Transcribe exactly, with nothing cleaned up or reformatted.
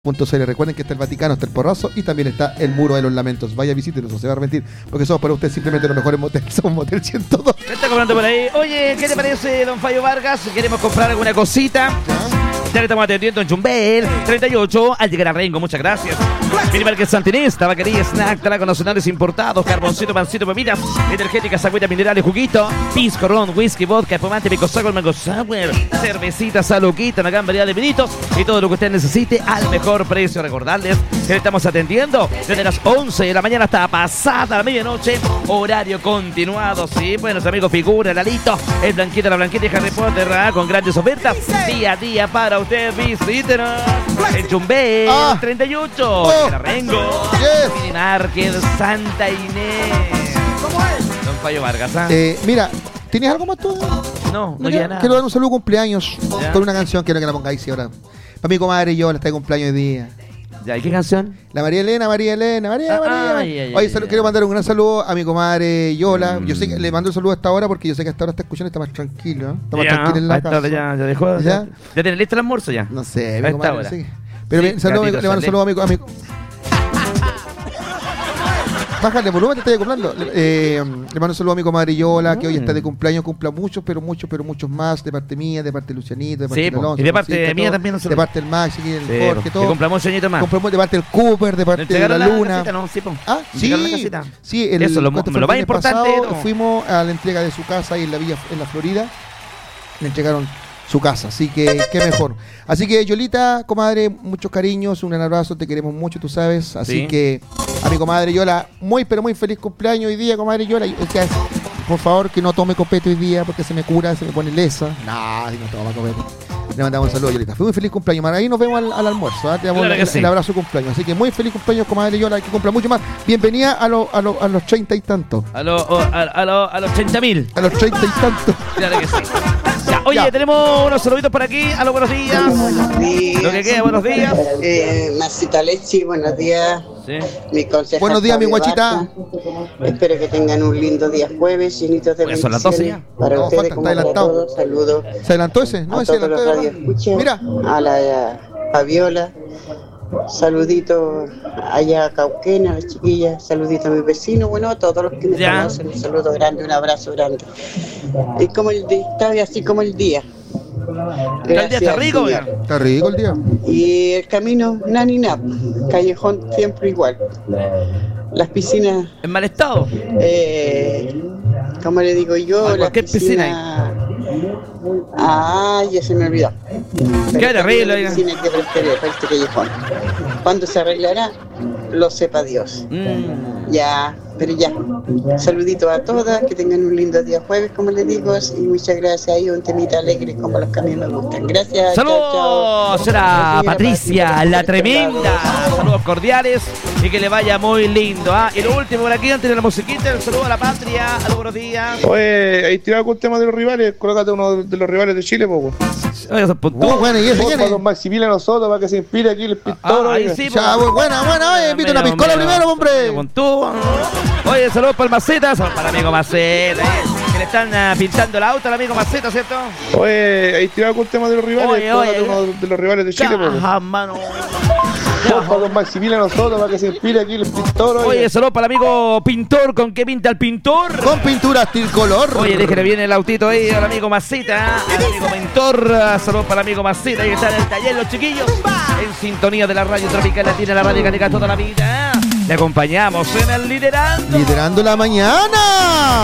Punto C L. Recuerden que está el Vaticano, está el Porrazo y también está el Muro de los Lamentos. Vaya, visítenos, no se va a arrepentir, porque somos para usted simplemente los mejores moteles. Somos Motel ciento dos. ¿Qué está cobrando por ahí? Oye, ¿qué te parece, don Fabio Vargas? Si queremos comprar alguna cosita, ya le estamos atendiendo en Jumbel treinta y ocho al llegar a Rengo. Muchas gracias. Minimarket Santinés, tabaquería, snack, tabaco nacionales importados, carboncito, pancito, bebidas energéticas, agüita, minerales, juguito, pisco, ron, whisky, vodka, espumante, pico sour, mango sour, cervecita, saluquita, una gran variedad de vinitos y todo lo que usted necesite al mejor precio. Recordarles que le estamos atendiendo desde las once de la mañana hasta pasada la medianoche, horario continuado. Sí, pues nuestro amigo Figura, Lalito, el Blanquito, la Blanquita y Harry Potter, ¿verdad? Con grandes ofertas día a día para usted. Visítenos en Jumbel ah. treinta y ocho, oh. en Rengo, yes. Minimarket Santa Inés. ¿Cómo es? Don Fabio Vargas, ¿ah? Eh, mira, ¿tienes algo más tú? No, no queda nada. Quiero dar un saludo de cumpleaños ¿Ya? con una canción. Quiero que la pongáis ahora. Para mi comadre y yo, la está de cumpleaños hoy día. ¿Ya? ¿Y qué canción? La María Elena, María Elena, María, Ah, María. ay, ay, Oye, ay, salu- ay, quiero ay. mandar un gran saludo a mi comadre Yola. Mm. Yo sé que le mando el saludo a esta hora porque yo sé que hasta ahora está escuchando y está más tranquilo, ¿no? Está más Ya, tranquilo en la a esta casa. hora ya, ya dejó. ¿Ya? ¿Ya, ya tiene listo el almuerzo ya? No sé, A mi esta comadre, hora. sí. Pero Sí, bien, saludo, gatito le mando un sale. saludo a mi, a mi... Bájale el volumen, te estoy acoplando. Eh, le mando un saludo a mi comadre Yola, que hoy está de cumpleaños, cumpla muchos, pero muchos, pero muchos más, de parte mía, de parte de Lucianito, de parte Sí, de po. Alonso. Y de parte Francisca, mía todo. también un De saludo. parte del Maxi, el Sí, Jorge, que todo. compramos un añito más. Compramos de parte del Cooper, de parte de la ¿Entregaron Luna. casita? No, sí, po. Ah, ¿Me sí, entregaron la casita? sí, el, Eso, lo, ¿cuánto lo fue el más viernes importante pasado? de todo. Fuimos a la entrega de su casa ahí en la villa, en la Florida. Le entregaron su casa, así que qué mejor. Así que Yolita, comadre, muchos cariños, un gran abrazo, te queremos mucho, tú sabes. Así Sí. que a mi comadre Yola, muy pero muy feliz cumpleaños hoy día, comadre Yola. O sea, por favor, que no tome copete hoy día porque se me cura, se me pone lesa. No, si no toma copete. Le mandamos un saludo a Yolita. Fue muy feliz cumpleaños, Mara. Ahí nos vemos al, al almuerzo. ¿eh? Te damos Claro el, que sí. el abrazo de cumpleaños. Así que muy feliz cumpleaños, comadre Yola, que cumpla mucho más. Bienvenida a, lo, a, lo, a los treinta y tantos. A, lo, o- a, a, lo, a los ochenta mil. A los treinta y tantos. Claro que sí. Ya, oye, Ya. tenemos unos saluditos por aquí. A los buenos días. Buenos días. Lo que queda, buenos días. Eh, Masita Lechi, buenos días. Sí. Mi consejero. Buenos días, mi guachita. Espero que tengan un lindo día jueves, llenitos de Oye, son las doce bendiciones. ya. Para No, ustedes, falta, como está para adelantado. todos, saludos ¿Se adelantó ese? No, a ese todos los adelantó. radioescuchas. Mira. A la Fabiola. Saludito allá a Cauquena, a las chiquillas. Saludito a mis vecinos. Bueno, a todos los que me Ya. conocen. Un saludo grande, un abrazo grande. Es como el día, está así como el día. El día está rico, Señor. ya. Está rico el día. Y el camino, nani nap, callejón siempre igual. Las piscinas, En mal estado. eh, ¿cómo le digo yo? ¿A Las cualquier piscinas. Ah, ya se me olvidó. Qué terrible, La oiga. piscina que presté para este callejón. ¿Cuándo se arreglará? Lo sepa Dios. Mm. Ya, pero ya. Saluditos a todas, que tengan un lindo día jueves, como les digo, y muchas gracias. Y un temita alegre como los que a mí me gustan. Gracias. chao, Saludos, chao. será Señora Patricia, Patricia, la por este tremenda. lado. Saludos cordiales y que le vaya muy lindo. ¿ah? Y lo último por aquí, antes de la musiquita, el saludo a la patria. A los buenos días. Oye, ahí tirado con el tema de los rivales, colócate uno de los rivales de Chile, poco. Oye, son Muy puntuales. bueno, ¿y ese quién Para es? don Maximiliano Soto, para que se inspire aquí el pintor. Ah, ahí oiga. sí, Ya, pues. buena, buena, oye, invita una Medio, piscola medio, primero, hombre. medio puntúa. Oye, saludos para el Maceta, saludos para el amigo Maceta, eh, que le están ah, pintando el auto al amigo Maceta, ¿cierto? Oye, ahí tirado con el tema de los rivales, Oye, colócate oye. uno de los rivales de Chile, poco. Caja, mano. Para don Maximiliano Soto, para que se inspire aquí el pintor. oiga. Oye, saludos para el amigo pintor, ¿con qué pinta el pintor? Con pintura tricolor. Oye, déjale bien el autito ahí al amigo Maceta, ¿eh? Al amigo Mentor, ah, saludos para el amigo Maceta, ahí que está en el taller, los chiquillos, en sintonía de la radio tropical latina, la radio canica toda la vida. ¿eh? Le acompañamos en el liderando. Liderando la mañana.